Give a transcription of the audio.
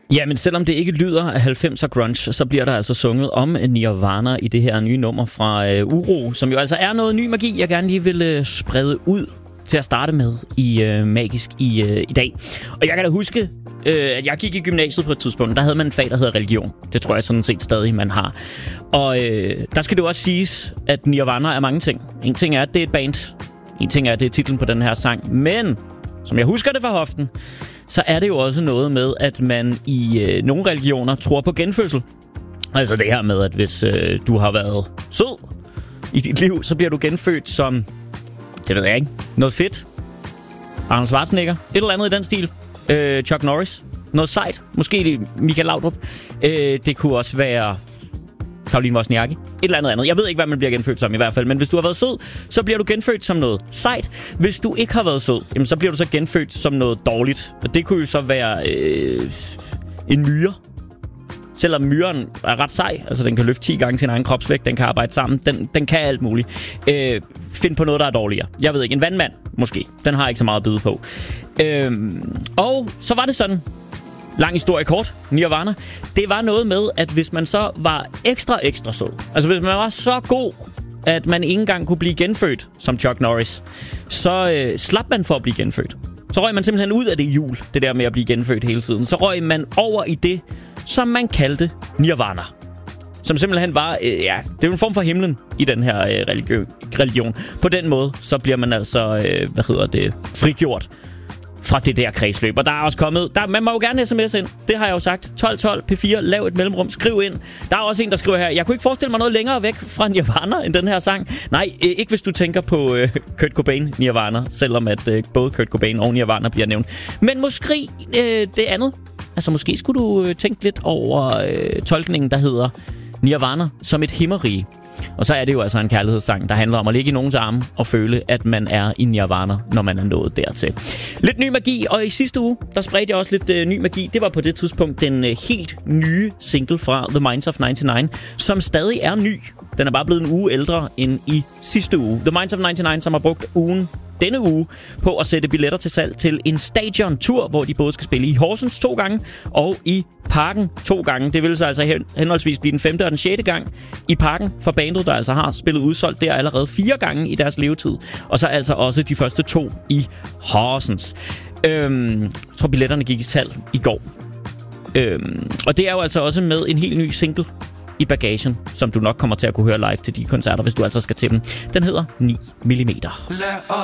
Ja, men selvom det ikke lyder af 90'er grunge, så bliver der altså sunget om Nirvana i det her nye nummer fra Uro, som jo altså er noget ny magi, jeg gerne lige vil sprede ud til at starte med i Magisk i dag. Og jeg kan da huske, at jeg gik i gymnasiet på et tidspunkt, der havde man en fag, der hedder religion. Det tror jeg sådan set stadig, man har. Og der skal det jo også siges, at Nirvana er mange ting. En ting er, at det er et band. En ting er, at det er titlen på den her sang. Men, som jeg husker det fra hoften, så er det jo også noget med, at man i nogle religioner tror på genfødsel. Altså det her med, at hvis du har været sød i dit liv, så bliver du genfødt som, det ved jeg ikke, noget fedt. Arnold Schwarzenegger, et eller andet i den stil. Chuck Norris, noget sejt. Måske Michael Laudrup. Det kunne også være Caroline Wozniacki. Et eller andet. Jeg ved ikke, hvad man bliver genfødt som i hvert fald. Men hvis du har været sød, så bliver du genfødt som noget sejt. Hvis du ikke har været sød, jamen, så bliver du så genfødt som noget dårligt. Og det kunne jo så være en myre. Selvom myren er ret sej, altså den kan løfte 10 gange sin egen kropsvægt, den kan arbejde sammen, den kan alt muligt. Find på noget, der er dårligere. Jeg ved ikke, en vandmand måske. Den har ikke så meget at byde på. Og så var det sådan, lang historie kort, Nirvana. Det var noget med, at hvis man så var ekstra sød, altså hvis man var så god, at man ikke engang kunne blive genfødt som Chuck Norris, så slap man for at blive genfødt. Så røg man simpelthen ud af det hjul, det der med at blive genfødt hele tiden. Så røg man over i det, som man kaldte Nirvana. Som simpelthen var, det er jo en form for himlen i den her religion. På den måde, så bliver man altså, frigjort fra det der kredsløb. Og der er også kommet, man må jo gerne sms ind. Det har jeg jo sagt. 1212 P4, lav et mellemrum, skriv ind. Der er også en, der skriver her, jeg kunne ikke forestille mig noget længere væk fra Nirvana end den her sang. Nej, ikke hvis du tænker på Kurt Cobain, Nirvana, selvom at både Kurt Cobain og Nirvana bliver nævnt. Men måske det andet. Altså måske skulle du tænke lidt over tolkningen, der hedder Nirvana som et himmerige. Og så er det jo altså en kærlighedssang, der handler om at ligge i nogens arme og føle, at man er i Nirvana, når man er nået dertil. Lidt ny magi, og i sidste uge, der spredte jeg også lidt ny magi. Det var på det tidspunkt den helt nye single fra The Minds of 99, som stadig er ny. Den er bare blevet en uge ældre end i sidste uge. The Minds of 99, som har brugt denne uge på at sætte billetter til salg til en stadion-tur, hvor de både skal spille i Horsens 2 gange og i Parken 2 gange. Det vil så altså henholdsvis blive den 5. og den 6. gang i Parken for bandet, der altså har spillet udsolgt der allerede 4 gange i deres levetid. Og så altså også de første 2 i Horsens. Jeg tror, billetterne gik i salg i går. Og det er jo altså også med en helt ny single i bagagen, som du nok kommer til at kunne høre live til de koncerter, hvis du altså skal til dem. Den hedder 9 mm.